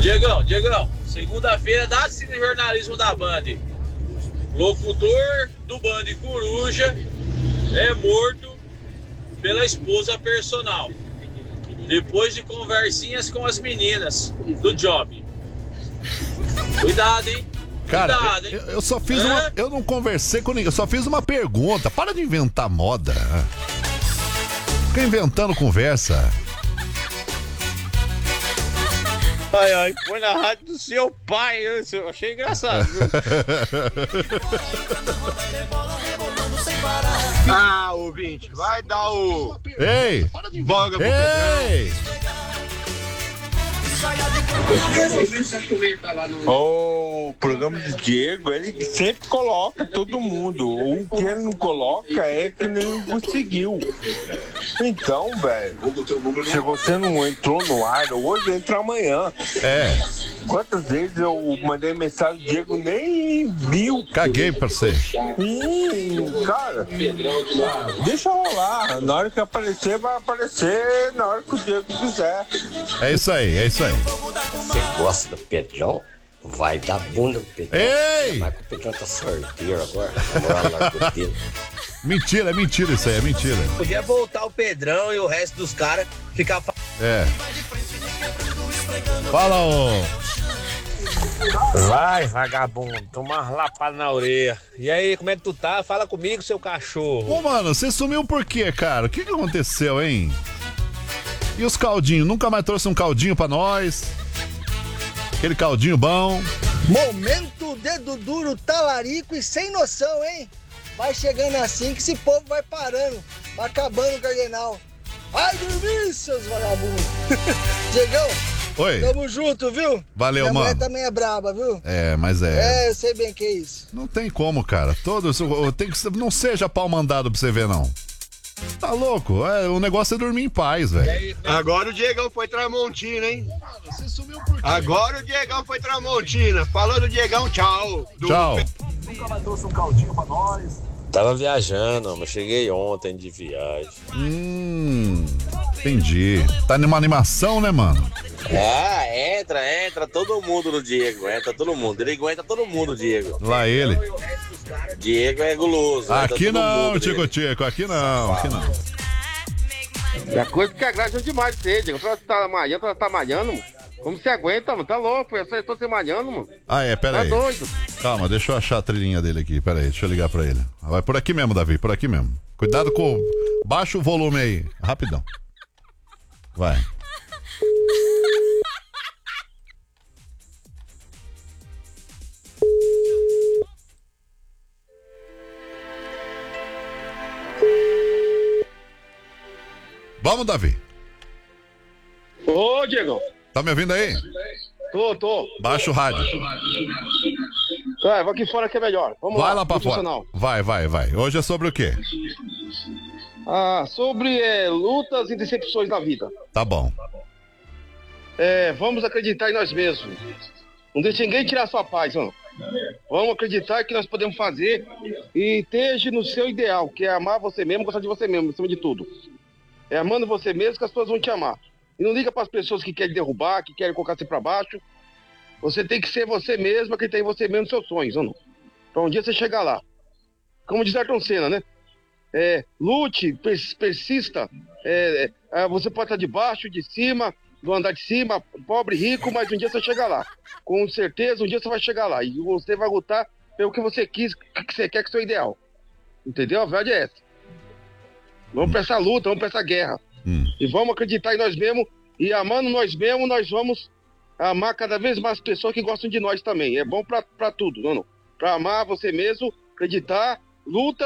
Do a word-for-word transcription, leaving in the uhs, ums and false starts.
Diegão, Diegão, segunda-feira dá Cine Jornalismo da Band. Locutor do Band Coruja é morto pela esposa personal, depois de conversinhas com as meninas do job. Cuidado, hein? Cara, Cuidado, hein? eu, eu só fiz é? uma. Eu não conversei com ninguém, eu só fiz uma pergunta. Para de inventar moda. Fica inventando conversa. Ai, ai, põe na rádio do seu pai. Eu achei engraçado. Ah, ouvinte, vai dar o. Ei! Boga pro Ei! O programa do Diego, ele sempre coloca todo mundo. O que ele não coloca é que nem conseguiu. Então, velho, se você não entrou no ar hoje, entra amanhã. É. Quantas vezes eu mandei mensagem, o Diego nem viu. Caguei pra você. Hum, cara, deixa rolar. Na hora que aparecer, vai aparecer na hora que o Diego quiser. É isso aí, é isso aí. Você gosta do Pedrão? Vai dar bunda do Pedrão. Ei! Mas o Pedrão tá sorteiro agora. Namorar largou dele. Mentira, é mentira isso aí, é mentira. Podia voltar o Pedrão e o resto dos caras ficar. É. Fala, ô. Vai, vagabundo, toma umas lapadas na orelha. E aí, como é que tu tá? Fala comigo, seu cachorro. Ô, mano, você sumiu por quê, cara? O que que aconteceu, hein? E os caldinhos? Nunca mais trouxe um caldinho pra nós? Aquele caldinho bom. Momento dedo duro, talarico e sem noção, hein? Vai chegando assim que esse povo vai parando, vai acabando o cardenal. Vai dormir, seus vagabundos. Diegão, Oi. Tamo junto, viu? Valeu, Minha mano. mulher também é braba, viu? É, mas é... É, eu sei bem que é isso. Não tem como, cara. Todos... Tem que... Não seja pau mandado pra você ver, não. Tá louco? É, o negócio é dormir em paz, velho. Agora o Diegão foi Tramontina, hein? Agora o Diegão foi Tramontina. Falou do Diegão, tchau. Do... Tchau. Nunca mais trouxe um caldinho pra nós. Tava viajando, mas cheguei ontem de viagem. Hum... Entendi. Tá numa animação, né, mano? Ah, entra, entra todo mundo no Diego. Entra todo mundo. Ele aguenta todo mundo, Diego. Lá ele. Diego é guloso. Aqui não, Tico Tico. Aqui não, aqui não. E a coisa que agrada demais você, Diego. Você tá malhando, você tá malhando, mano. Como você aguenta, mano? Tá louco, eu só estou se malhando, mano. Ah, é, pera Tá aí. doido. Calma, deixa eu achar a trilhinha dele aqui. Pera aí, deixa eu ligar pra ele. Vai por aqui mesmo, Davi, por aqui mesmo. Cuidado com... Baixa o volume aí, rapidão. Vai. Vamos, Davi. Ô, Diego. Tá me ouvindo aí? Tô, tô. Baixa o rádio. Tá, vou aqui fora que é melhor. Vamos Vai lá, lá pra fora. profissional. Vai, vai, vai. Hoje é sobre o quê? Ah, sobre é, lutas e decepções na vida. Tá bom. É, vamos acreditar em nós mesmos. Não deixe ninguém tirar sua paz, mano. Vamos acreditar que nós podemos fazer e esteja no seu ideal, que é amar você mesmo, gostar de você mesmo, acima de tudo. É amando você mesmo que as pessoas vão te amar. E não liga para as pessoas que querem derrubar, que querem colocar você para baixo. Você tem que ser você mesmo, acreditar em você mesmo nos seus sonhos, mano. Pra um dia você chegar lá. Como diz Ayrton Senna, né? É, lute, pers- persista. É, é, você pode estar de baixo, de cima, do andar de cima, pobre, rico, mas um dia você chega lá. Com certeza, um dia você vai chegar lá. E você vai lutar pelo que você quis, que você quer, que é o seu ideal. Entendeu? A verdade é essa. Vamos pra essa luta, vamos pra essa guerra. Hum. E vamos acreditar em nós mesmos. E amando nós mesmos, nós vamos amar cada vez mais pessoas que gostam de nós também. É bom pra, pra tudo, não, não. Pra amar você mesmo, acreditar, luta.